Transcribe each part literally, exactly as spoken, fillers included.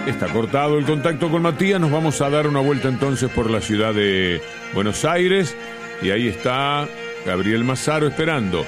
Está cortado el contacto con Matías. Nos vamos a dar una vuelta entonces por la ciudad de Buenos Aires. Y ahí está Gabriel Mazaro esperando.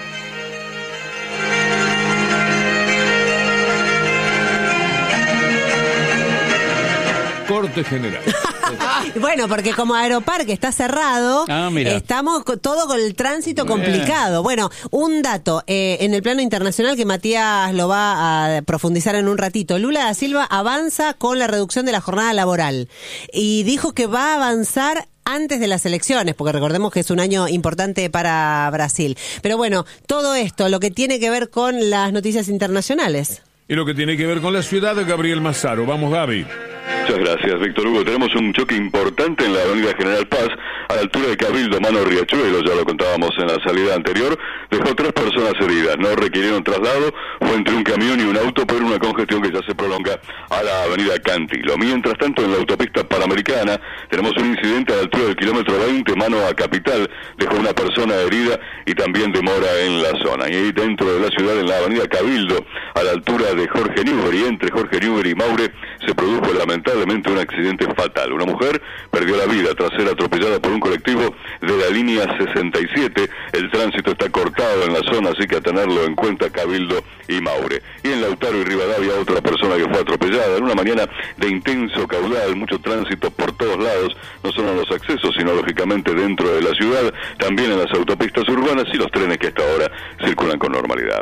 Corte general. Bueno, porque como Aeroparque está cerrado, ah, estamos con, todo con el tránsito complicado. Bueno, un dato eh, en el plano internacional que Matías lo va a profundizar en un ratito. Lula da Silva avanza con la reducción de la jornada laboral y dijo que va a avanzar antes de las elecciones, porque recordemos que es un año importante para Brasil. Pero bueno, todo esto, lo que tiene que ver con las noticias internacionales. Y lo que tiene que ver con la ciudad de Gabriel Mazaro. Vamos, Gaby. Muchas gracias, Víctor Hugo. Tenemos un choque importante en la avenida General Paz, a la altura de Cabildo, Mano Riachuelo, ya lo contábamos en la salida anterior, dejó tres personas heridas, no requirieron traslado, fue entre un camión y un auto por una congestión que ya se prolonga a la avenida Cantilo. Mientras tanto, en la autopista Panamericana, tenemos un incidente a la altura del kilómetro veinte, mano a Capital, dejó una persona herida y también demora en la zona. Y ahí dentro de la ciudad, en la avenida Cabildo, a la altura de Jorge Newbery, entre Jorge Newbery y Maure, se produjo lamentablemente un accidente fatal. Una mujer perdió la vida tras ser atropellada por un colectivo de la línea sesenta y siete. El tránsito está cortado en la zona, así que a tenerlo en cuenta Cabildo y Maure. Y en Lautaro y Rivadavia, otra persona que fue atropellada en una mañana de intenso caudal, mucho tránsito por todos lados, no solo en los accesos, sino lógicamente dentro de la ciudad, también en las autopistas urbanas y los trenes que hasta ahora circulan con normalidad.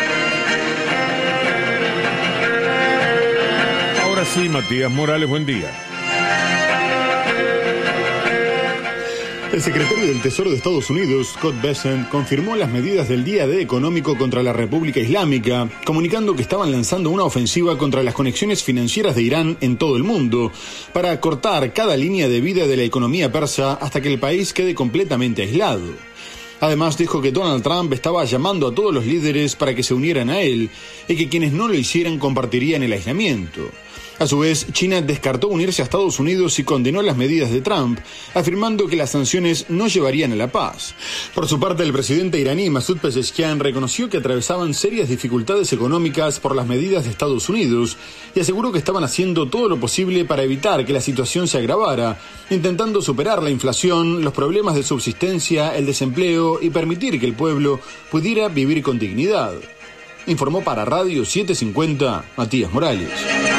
Ahora sí, Matías Morales, buen día. El secretario del Tesoro de Estados Unidos, Scott Bessent, confirmó las medidas del día D económico contra la República Islámica, comunicando que estaban lanzando una ofensiva contra las conexiones financieras de Irán en todo el mundo, para cortar cada línea de vida de la economía persa hasta que el país quede completamente aislado. Además, dijo que Donald Trump estaba llamando a todos los líderes para que se unieran a él y que quienes no lo hicieran compartirían el aislamiento. A su vez, China descartó unirse a Estados Unidos y condenó las medidas de Trump, afirmando que las sanciones no llevarían a la paz. Por su parte, el presidente iraní Masoud Pezeshkian reconoció que atravesaban serias dificultades económicas por las medidas de Estados Unidos y aseguró que estaban haciendo todo lo posible para evitar que la situación se agravara, intentando superar la inflación, los problemas de subsistencia, el desempleo y permitir que el pueblo pudiera vivir con dignidad. Informó para Radio setecientos cincuenta Matías Morales.